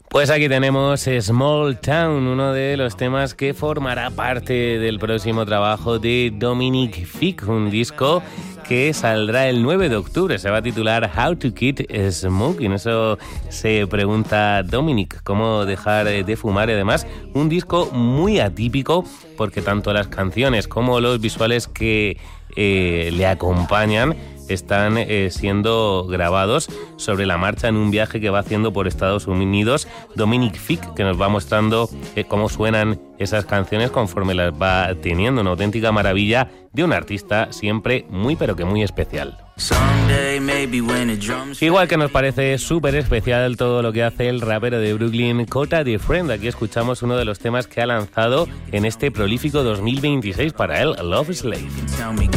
Pues aquí tenemos Small Town, uno de los temas que formará parte del próximo trabajo de Dominic Fike, un disco que saldrá el 9 de octubre. Se va a titular How to Quit Smoking. Eso se pregunta Dominic, cómo dejar de fumar. Y además, un disco muy atípico porque tanto las canciones como los visuales que le acompañan están siendo grabados sobre la marcha en un viaje que va haciendo por Estados Unidos Dominic Fike, que nos va mostrando cómo suenan esas canciones conforme las va teniendo. Una auténtica maravilla de un artista siempre muy pero que muy especial. Igual que nos parece súper especial todo lo que hace el rapero de Brooklyn, Kota The Friend. Aquí escuchamos uno de los temas que ha lanzado en este prolífico 2026 para él, Love Slave.